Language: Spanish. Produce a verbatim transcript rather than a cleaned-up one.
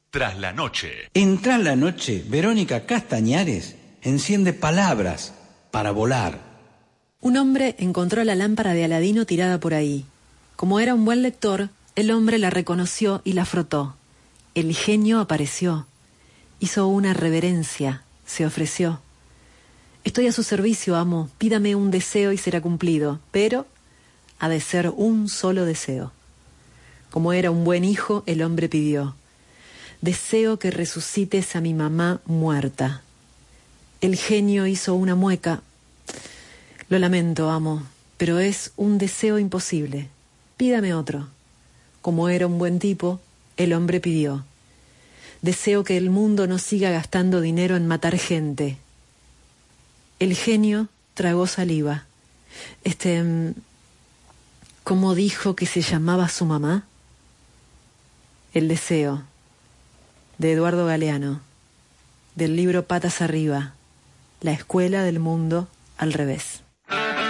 Tras la noche. En Tras la noche, Verónica Castañares enciende palabras para volar. Un hombre encontró la lámpara de Aladino tirada por ahí. Como era un buen lector, el hombre la reconoció y la frotó. El genio apareció. Hizo una reverencia, se ofreció. Estoy a su servicio, amo, pídame un deseo y será cumplido, pero ha de ser un solo deseo. Como era un buen hijo, el hombre pidió: deseo que resucites a mi mamá muerta. El genio hizo una mueca. Lo lamento, amo, pero es un deseo imposible. Pídame otro. Como era un buen tipo, el hombre pidió: deseo que el mundo no siga gastando dinero en matar gente. El genio tragó saliva. Este, ¿cómo dijo que se llamaba su mamá? El deseo, de Eduardo Galeano, del libro Patas Arriba, la escuela del mundo al revés.